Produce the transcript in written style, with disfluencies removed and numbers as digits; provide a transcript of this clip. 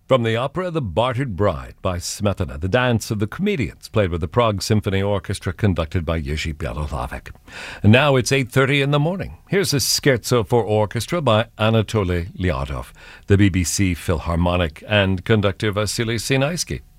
From the opera The Bartered Bride by Smetana, the dance of the comedians, played with the Prague Symphony Orchestra, conducted by Jiří Bělohlávek. And now it's 8:30 in the morning. Here's a scherzo for orchestra by Anatoly Lyadov, the BBC Philharmonic, and conductor Vasily Sinaisky.